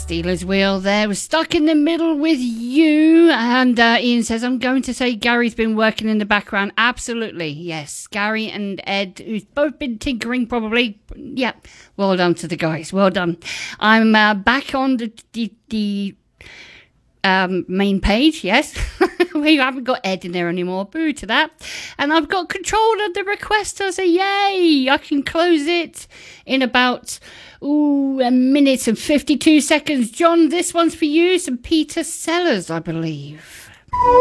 Steelers wheel there. We're stuck in the middle with you. And Ian says, I'm going to say Gary's been working in the background. Absolutely, yes. Gary and Ed, who's both been tinkering probably. Yeah, well done to the guys. Well done. I'm back on the main page, yes. We haven't got Ed in there anymore. Boo to that. And I've got control of the requester, so yay! I can close it in about a minute and 52 seconds. John, this one's for you. Some Peter Sellers, I believe.